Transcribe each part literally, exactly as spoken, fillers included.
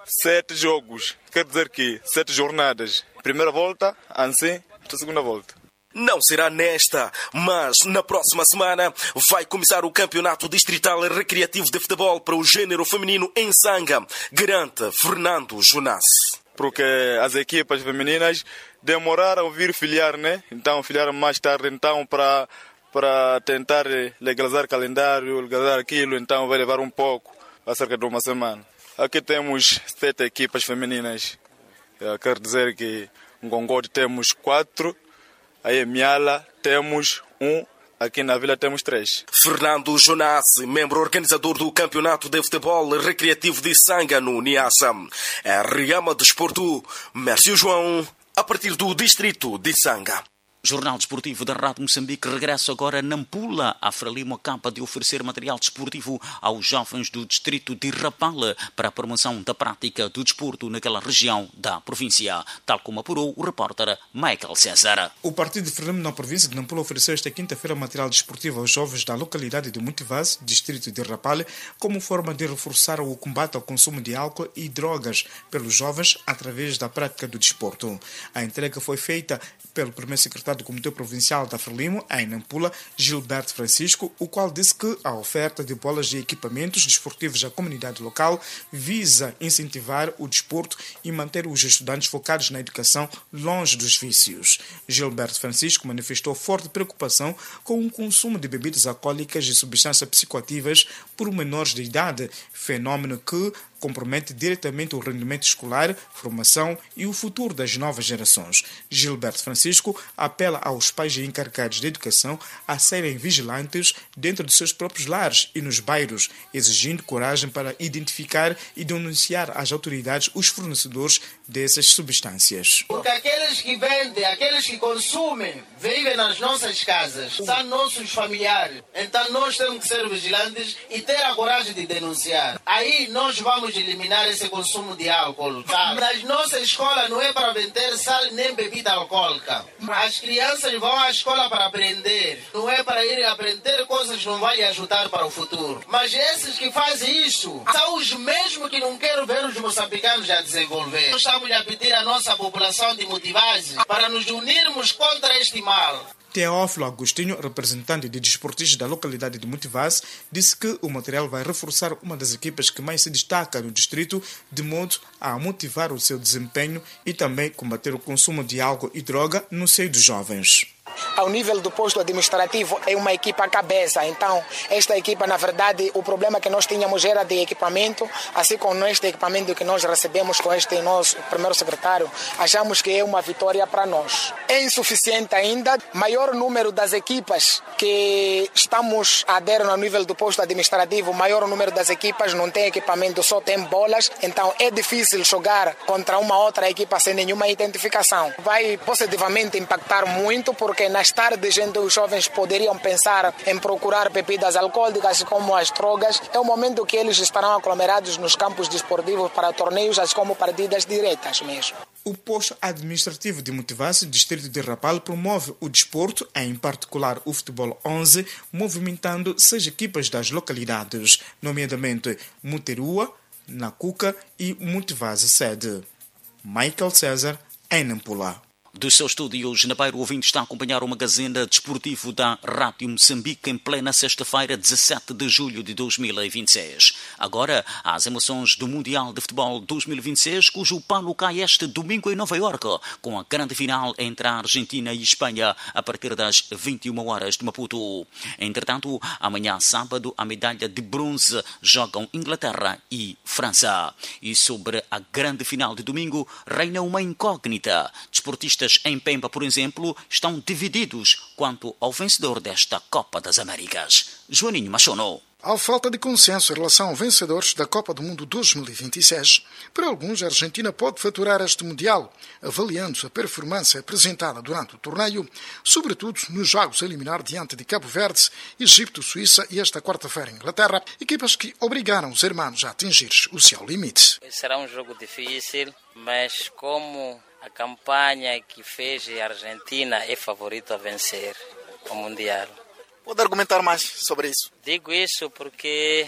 sete jogos. Quer dizer que sete jornadas. Primeira volta, assim, a segunda volta. Não será nesta, mas na próxima semana vai começar o Campeonato Distrital Recreativo de Futebol para o gênero feminino em Sanga, garante Fernando Jonas. Porque as equipas femininas demoraram a vir filiar, né? Então filiaram mais tarde, então para para tentar legalizar o calendário, legalizar aquilo, então vai levar um pouco, há cerca de uma semana. Aqui temos sete equipas femininas, quer dizer que em Gongode temos quatro, aí em Miala temos um, aqui na Vila temos três. Fernando Jonas, membro organizador do Campeonato de Futebol Recreativo de Sanga, no Niassa. É Riama Desporto, Mércio João, a partir do distrito de Sanga. Jornal Desportivo da Rádio Moçambique regressa agora a Nampula. A Frelimo acaba de oferecer material desportivo aos jovens do distrito de Rapala para a promoção da prática do desporto naquela região da província, tal como apurou o repórter Michael César. O partido de Frelimo na província de Nampula ofereceu esta quinta-feira material desportivo aos jovens da localidade de Mutivaz, distrito de Rapala, como forma de reforçar o combate ao consumo de álcool e drogas pelos jovens através da prática do desporto. A entrega foi feita pelo primeiro secretário do Comitê Provincial da Frelimo, em Nampula, Gilberto Francisco, o qual disse que a oferta de bolas e equipamentos desportivos à comunidade local visa incentivar o desporto e manter os estudantes focados na educação longe dos vícios. Gilberto Francisco manifestou forte preocupação com o consumo de bebidas alcoólicas e substâncias psicoativas por menores de idade, fenômeno que compromete diretamente o rendimento escolar, formação e o futuro das novas gerações. Gilberto Francisco apela aos pais e encarregados de educação a serem vigilantes dentro de seus próprios lares e nos bairros, exigindo coragem para identificar e denunciar às autoridades os fornecedores dessas substâncias. Porque aqueles que vendem, aqueles que consumem, vivem nas nossas casas, são nossos familiares. Então nós temos que ser vigilantes e ter a coragem de denunciar. Aí nós vamos eliminar esse consumo de álcool. Tá? Nas nossas escolas não é para vender sal nem bebida alcoólica. As crianças vão à escola para aprender. Não é para irem aprender coisas que não vão lhe ajudar para o futuro. Mas esses que fazem isso são os mesmos que não querem ver os moçambicanos a desenvolver. Nós estamos a pedir à nossa população de Mutivaz para nos unirmos contra este mal. Teófilo Agostinho, representante de desportistas da localidade de Mutivaz, disse que o material vai reforçar uma das equipas que mais se destaca no distrito, de modo a motivar o seu desempenho e também combater o consumo de álcool e droga no seio dos jovens. Ao nível do posto administrativo é uma equipa cabeça, então esta equipa, na verdade, o problema que nós tínhamos era de equipamento, assim como este equipamento que nós recebemos com este nosso primeiro secretário, achamos que é uma vitória para nós. É insuficiente ainda, maior número das equipas que estamos aderindo ao nível do posto administrativo, maior número das equipas não tem equipamento, só tem bolas, então é difícil jogar contra uma outra equipa sem nenhuma identificação. Vai positivamente impactar muito, porque nas tardes em que os jovens poderiam pensar em procurar bebidas alcoólicas como as drogas, é o momento que eles estarão aglomerados nos campos desportivos para torneios, assim como partidas diretas mesmo. O posto administrativo de Mutivaz, distrito de Rapala, promove o desporto, em particular o futebol onze, movimentando seis equipas das localidades, nomeadamente Muterua, Nacuca e Mutivaz sede. Michael César, em Nampula. Dos seus estúdios na Beira, o ouvinte está a acompanhar o magazine desportivo da Rádio Moçambique em plena sexta-feira, dezassete de julho de dois mil e vinte e seis. Agora, as emoções do Mundial de Futebol dois mil e vinte e seis, cujo pano cai este domingo em Nova Iorque, com a grande final entre a Argentina e Espanha, a partir das vinte e uma horas de Maputo. Entretanto, amanhã, sábado, a medalha de bronze jogam Inglaterra e França. E sobre a grande final de domingo, reina uma incógnita. Desportistas em Pemba, por exemplo, estão divididos quanto ao vencedor desta Copa das Américas. Joaninho Machono. Há falta de consenso em relação aos vencedores da Copa do Mundo dois mil e vinte e seis. Para alguns, a Argentina pode faturar este Mundial, avaliando a performance apresentada durante o torneio, sobretudo nos jogos a eliminar diante de Cabo Verde, Egito, Suíça e esta quarta-feira Inglaterra, equipas que obrigaram os hermanos a atingir o seu limite. Será um jogo difícil, mas como a campanha que fez a Argentina é favorito a vencer o Mundial. Pode argumentar mais sobre isso? Digo isso porque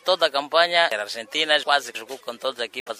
toda a campanha, a Argentina quase jogou com todas as equipas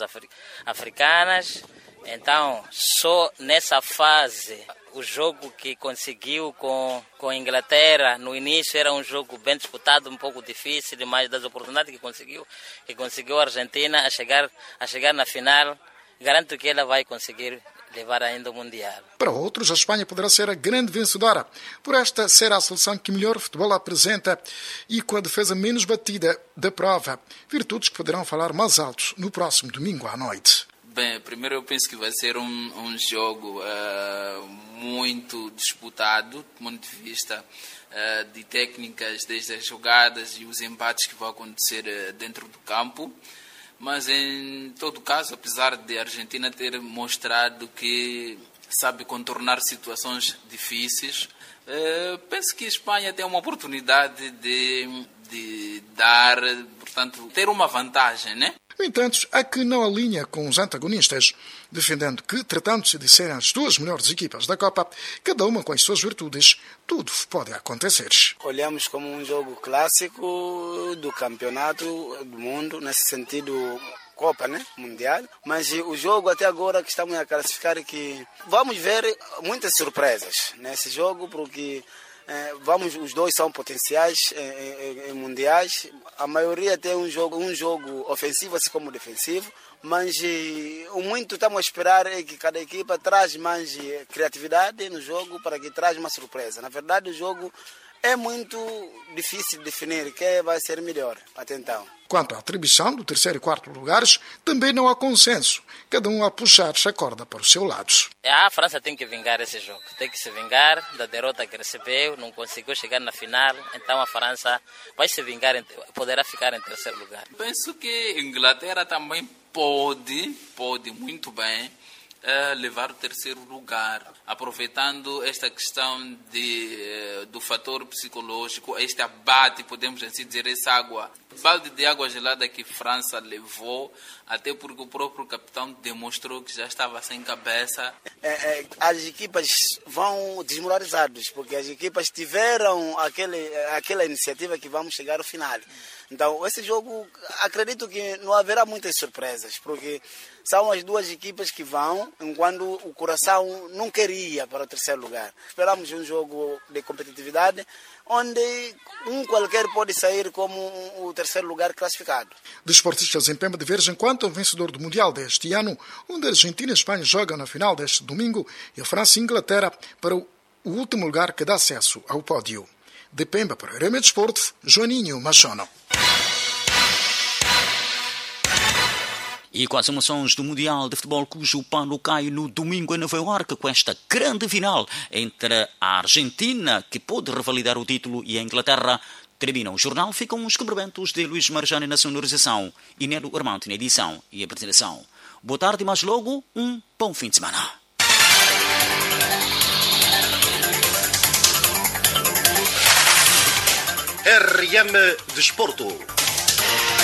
africanas. Então, só nessa fase, o jogo que conseguiu com, com a Inglaterra no início era um jogo bem disputado, um pouco difícil, mas das oportunidades que conseguiu, que conseguiu a Argentina a chegar, a chegar na final, garanto que ela vai conseguir levar ainda o Mundial. Para outros, a Espanha poderá ser a grande vencedora, por esta ser a seleção que melhor futebol apresenta e com a defesa menos batida da prova, virtudes que poderão falar mais altos no próximo domingo à noite. Bem, primeiro eu penso que vai ser um, um jogo uh, muito disputado, do ponto de vista uh, de técnicas, desde as jogadas e os embates que vão acontecer uh, dentro do campo. Mas, em todo caso, apesar de a Argentina ter mostrado que sabe contornar situações difíceis, uh, penso que a Espanha tem uma oportunidade de, de dar, portanto, ter uma vantagem, né? No entanto, há que não alinha com os antagonistas, defendendo que, tratando-se de serem as duas melhores equipas da Copa, cada uma com as suas virtudes, tudo pode acontecer. Olhamos como um jogo clássico do campeonato do mundo, nesse sentido Copa, né? Mundial, mas o jogo até agora que estamos a classificar é que vamos ver muitas surpresas nesse jogo, porque É, vamos, os dois são potenciais é, é, mundiais. A maioria tem um jogo, um jogo ofensivo assim como defensivo, mas é, o muito estamos a esperar é que cada equipa traz mais é, criatividade no jogo para que traz uma surpresa. Na verdade, o jogo é muito difícil de definir quem vai ser melhor até então. Quanto à atribuição do terceiro e quarto lugares, também não há consenso, cada um a puxar a corda para o seu lado. A França tem que vingar esse jogo, tem que se vingar da derrota que recebeu, não conseguiu chegar na final, então a França vai se vingar, poderá ficar em terceiro lugar. Penso que a Inglaterra também pode, pode muito bem, Uh, levar o terceiro lugar, aproveitando esta questão de, uh, do fator psicológico, este abate, podemos assim dizer, essa água, balde de água gelada que a França levou, até porque o próprio capitão demonstrou que já estava sem cabeça. É, é, as equipas vão desmoralizadas, porque as equipas tiveram aquele, aquela iniciativa que vamos chegar ao final. Então, esse jogo, acredito que não haverá muitas surpresas, porque são as duas equipas que vão, enquanto o coração não queria para o terceiro lugar. Esperamos um jogo de competitividade, onde um qualquer pode sair como o terceiro lugar classificado. Desportistas em Pemba divergem quanto ao vencedor do Mundial deste ano, onde a Argentina e a Espanha jogam na final deste domingo e a França e a Inglaterra para o último lugar que dá acesso ao pódio. De Pemba para o R M Desporto, Joaninho Machono. E com as emoções do Mundial de Futebol, cujo pano cai no domingo em Nova Iorque, com esta grande final entre a Argentina, que pode revalidar o título, e a Inglaterra, termina o jornal. Ficam os cumprimentos de Luís Marjane na sonorização e Nelo Armante na edição e apresentação. Boa tarde e mais logo, um bom fim de semana. R M Desporto.